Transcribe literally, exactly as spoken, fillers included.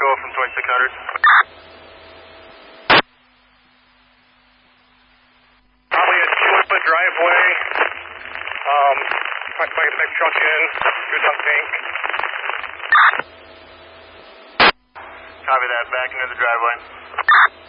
Echo from twenty-six hundred. Probably a two-foot driveway. Um, if I can get the next truck in, good enough tank. Copy that, back into the driveway.